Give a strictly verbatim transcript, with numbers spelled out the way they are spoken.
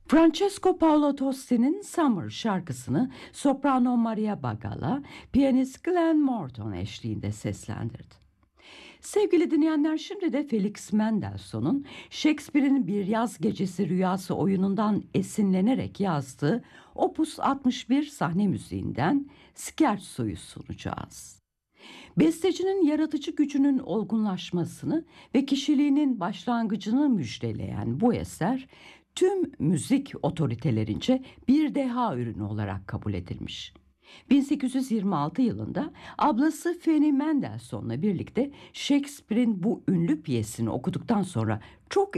Francesco Paolo Tosti'nin Summer şarkısını soprano Maria Bagala, piyanist Glenn Morton eşliğinde seslendirdi. Sevgili dinleyenler, şimdi de Felix Mendelssohn'un Shakespeare'in Bir Yaz Gecesi Rüyası oyunundan esinlenerek yazdığı Opus altmış bir sahne müziğinden Scherzo'yu sunacağız. Bestecinin yaratıcı gücünün olgunlaşmasını ve kişiliğinin başlangıcını müjdeleyen bu eser, tüm müzik otoritelerince bir deha ürünü olarak kabul edilmiş. bin sekiz yüz yirmi altı yılında ablası Fanny Mendelssohn'la birlikte Shakespeare'in bu ünlü piyesini okuduktan sonra çok